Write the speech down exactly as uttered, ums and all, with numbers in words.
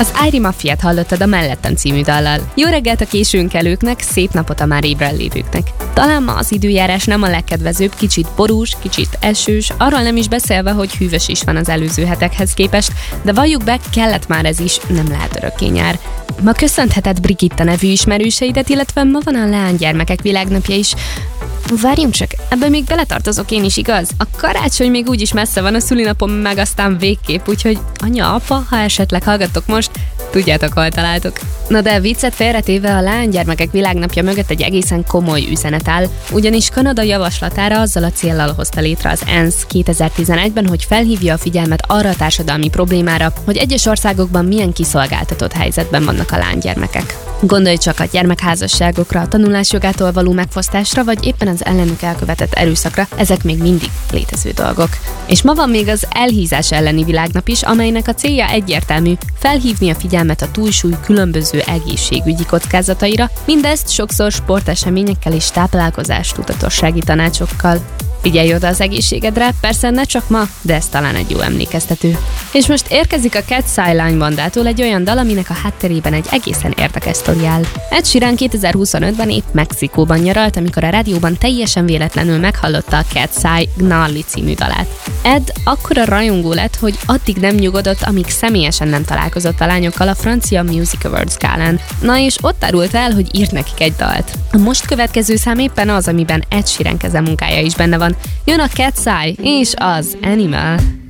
Az Airy Mafiát hallottad a Mellettem című dallal. Jó reggelt a későnkelőknek, szép napot a már ébren lévőknek. Talán ma az időjárás nem a legkedvezőbb, kicsit borús, kicsit esős, arról nem is beszélve, hogy hűvös is van az előző hetekhez képest, de valljuk be, kellett már ez is, nem lehet örökké nyár. Ma köszönheted Brigitta nevű ismerőseidet, illetve ma van a Leánygyermekek világnapja is. Várjunk csak, ebben még beletartozok én is, igaz? A karácsony még úgyis messze van, a szülinapom meg aztán végképp, úgyhogy anya, apa, ha esetleg hallgattok most, tudjátok, hol találtok. Na de viccet félretéve, a Leánygyermekek világnapja mögött egy egészen komoly üzenet áll, ugyanis Kanada javaslatára azzal a céllal hozta létre az ENSZ kétezer-tizenegyben, hogy felhívja a figyelmet arra a társadalmi problémára, hogy egyes országokban milyen kiszolgáltatott helyzetben vannak a lánygyermekek. Gondolj csak a gyermekházasságokra, a tanulás jogától való megfosztásra, vagy éppen az ellenük elkövetett erőszakra, ezek még mindig létező dolgok. És ma van még az elhízás elleni világnap is, amelynek a célja egyértelmű, felhívni a figyelmet a túlsúly különböző egészségügyi kockázataira, mindezt sokszor sporteseményekkel és táplálkozás tudatossági tanácsokkal. Figyelj oda az egészségedre, persze ne csak ma, de ez talán egy jó emlékeztető. És most érkezik a Cat Sideline bandától egy olyan dal, aminek a hátterében egy egészen érdekes sztori áll. Ed Sheeran kétezer-huszonötben épp Mexikóban nyaralt, amikor a rádióban teljesen véletlenül meghallotta a Cat Sideline című dalát. Ed akkora rajongó lett, hogy addig nem nyugodott, amíg személyesen nem találkozott a lányokkal a francia Music Awards gálán. Na és ott árult el, hogy írt nekik egy dalt. A most következő szám éppen az, amiben Ed Sheeran kezemunkája is benne van. Jön a Cat's Eye és az Animal.